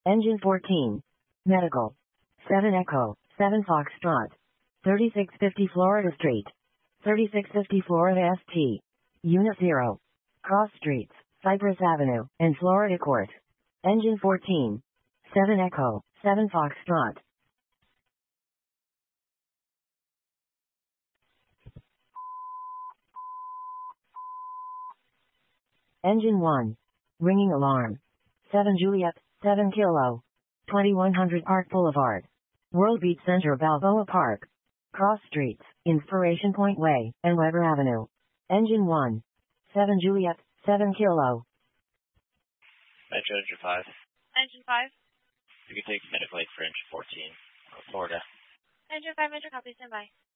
Engine 14. Medical. 7 Echo, 7 Foxtrot. 3650 Florida Street. 3650 Florida ST. Unit 0. Cross Streets, Cypress Avenue, and Florida Court. Engine 14. 7 Echo, 7 Foxtrot. Engine 1. Ringing alarm. 7 Juliet, 7 Kilo. 2100 Park Boulevard. World Beach Center, Balboa Park. Cross Streets, Inspiration Point Way, and Weber Avenue. Engine 1. 7 Juliet, 7 Kilo. Metro Engine 5. Engine 5. You can take medical aid for Engine 14, Florida. Engine 5, Metro, copy, stand by.